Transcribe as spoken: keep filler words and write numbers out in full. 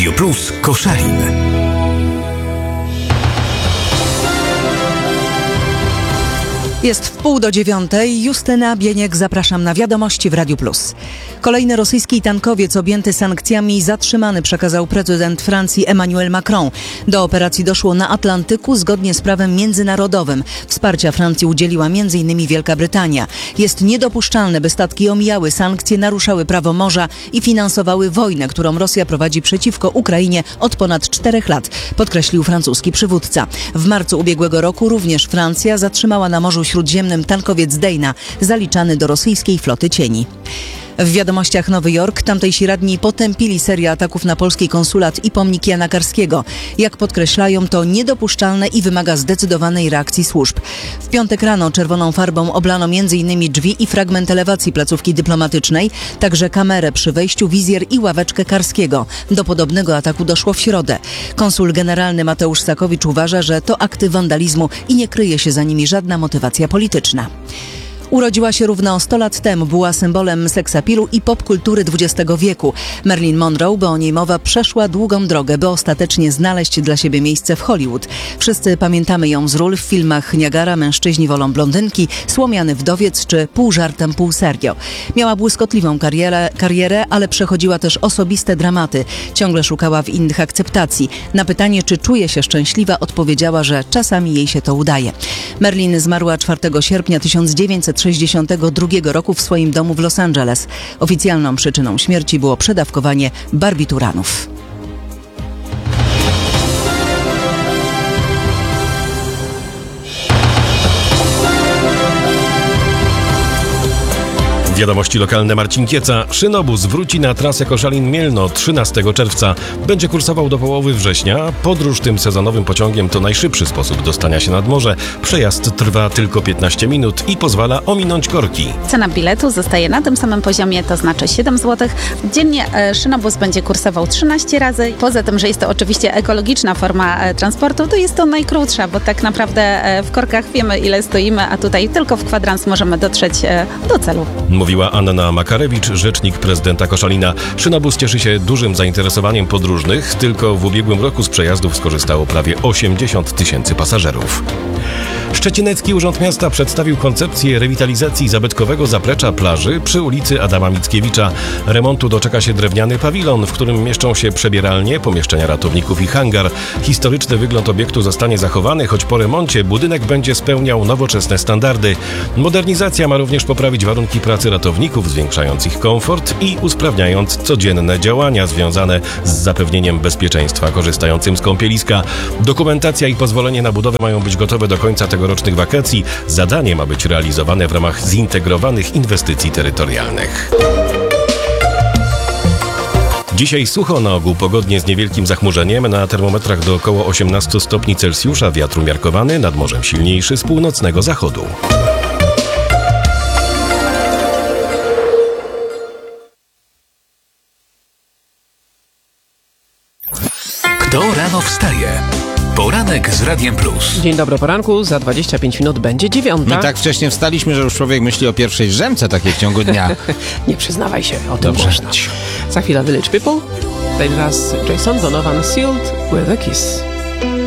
Radio Plus Koszalin. Jest w pół do dziewiątej. Justyna Bieniek, zapraszam na wiadomości w Radiu Plus. Kolejny rosyjski tankowiec objęty sankcjami zatrzymany, przekazał prezydent Francji Emmanuel Macron. Do operacji doszło na Atlantyku zgodnie z prawem międzynarodowym. Wsparcia Francji udzieliła między innymi Wielka Brytania. Jest niedopuszczalne, by statki omijały sankcje, naruszały prawo morza i finansowały wojnę, którą Rosja prowadzi przeciwko Ukrainie od ponad czterech lat, podkreślił francuski przywódca. W marcu ubiegłego roku również Francja zatrzymała na Morzu Śródziemnym tankowiec Dana, zaliczany do rosyjskiej floty cieni. W wiadomościach Nowy Jork tamtejsi radni potępili serię ataków na polski konsulat i pomnik Jana Karskiego. Jak podkreślają, to niedopuszczalne i wymaga zdecydowanej reakcji służb. W piątek rano czerwoną farbą oblano między innymi drzwi i fragment elewacji placówki dyplomatycznej, także kamerę przy wejściu, wizjer i ławeczkę Karskiego. Do podobnego ataku doszło w środę. Konsul generalny Mateusz Sakowicz uważa, że to akty wandalizmu i nie kryje się za nimi żadna motywacja polityczna. Urodziła się równo sto lat temu, była symbolem seksapilu i popkultury dwudziestego wieku. Marilyn Monroe, bo o niej mowa, przeszła długą drogę, by ostatecznie znaleźć dla siebie miejsce w Hollywood. Wszyscy pamiętamy ją z ról w filmach Niagara, Mężczyźni wolą blondynki, Słomiany wdowiec czy Pół żartem, pół serio. Miała błyskotliwą karierę, karierę, ale przechodziła też osobiste dramaty. Ciągle szukała w innych akceptacji. Na pytanie, czy czuje się szczęśliwa, odpowiedziała, że czasami jej się to udaje. Marilyn zmarła czwartego sierpnia tysiąc dziewięćset sześćdziesiątego drugiego roku w swoim domu w Los Angeles. Oficjalną przyczyną śmierci było przedawkowanie barbituranów. Wiadomości lokalne. Marcin Kieca. Szynobus wróci na trasę Koszalin-Mielno trzynastego czerwca. Będzie kursował do połowy września. Podróż tym sezonowym pociągiem to najszybszy sposób dostania się nad morze. Przejazd trwa tylko piętnaście minut i pozwala ominąć korki. Cena biletu zostaje na tym samym poziomie, to znaczy siedem złotych. Dziennie Szynobus będzie kursował trzynaście razy. Poza tym, że jest to oczywiście ekologiczna forma transportu, to jest to najkrótsza, bo tak naprawdę w korkach wiemy, ile stoimy, a tutaj tylko w kwadrans możemy dotrzeć do celu. Mówiła Anna Makarewicz, rzecznik prezydenta Koszalina. Szynobus cieszy się dużym zainteresowaniem podróżnych. Tylko w ubiegłym roku z przejazdów skorzystało prawie osiemdziesiąt tysięcy pasażerów. Szczecinecki Urząd Miasta przedstawił koncepcję rewitalizacji zabytkowego zaplecza plaży przy ulicy Adama Mickiewicza. Remontu doczeka się drewniany pawilon, w którym mieszczą się przebieralnie, pomieszczenia ratowników i hangar. Historyczny wygląd obiektu zostanie zachowany, choć po remoncie budynek będzie spełniał nowoczesne standardy. Modernizacja ma również poprawić warunki pracy ratowników, zwiększając ich komfort i usprawniając codzienne działania związane z zapewnieniem bezpieczeństwa korzystającym z kąpieliska. Dokumentacja i pozwolenie na budowę mają być gotowe do końca tegorocznych wakacji. Zadanie ma być realizowane w ramach zintegrowanych inwestycji terytorialnych. Dzisiaj sucho, na ogół pogodnie z niewielkim zachmurzeniem, na termometrach do około osiemnaście stopni Celsjusza, wiatr umiarkowany, nad morzem silniejszy z północnego zachodu. Kto rano wstaje? Poranek z Radiem Plus. Dzień dobry, poranku. Za dwadzieścia pięć minut będzie dziewiąta. My tak wcześnie wstaliśmy, że już człowiek myśli o pierwszej drzemce takiej w ciągu dnia. Nie przyznawaj się, o tym Dobrze. głośno. Za chwilę Village People. Teraz Jason Donovan, Sealed with a Kiss.